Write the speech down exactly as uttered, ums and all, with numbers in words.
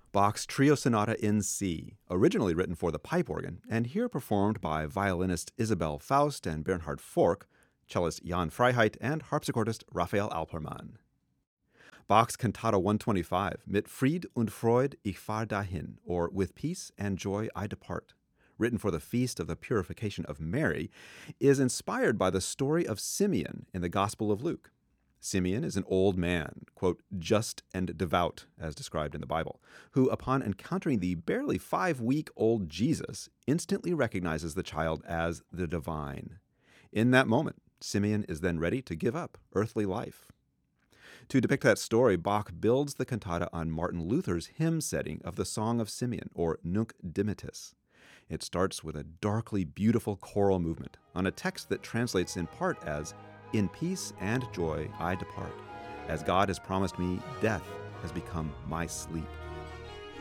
Bach's Trio Sonata in C, originally written for the pipe organ, and here performed by violinist Isabel Faust and Bernhard Fork, cellist Jan Freiheit, and harpsichordist Raphael Alpermann. Bach's Cantata one twenty-five, Mit Fried und Freud ich fahr dahin, or With Peace and Joy I Depart, written for the Feast of the Purification of Mary, is inspired by the story of Simeon in the Gospel of Luke. Simeon is an old man, quote, just and devout, as described in the Bible, who, upon encountering the barely five-week-old Jesus, instantly recognizes the child as the divine. In that moment, Simeon is then ready to give up earthly life. To depict that story, Bach builds the cantata on Martin Luther's hymn setting of the Song of Simeon, or Nunc Dimittis. It starts with a darkly beautiful choral movement on a text that translates in part as, "In peace and joy I depart. As God has promised me, death has become my sleep."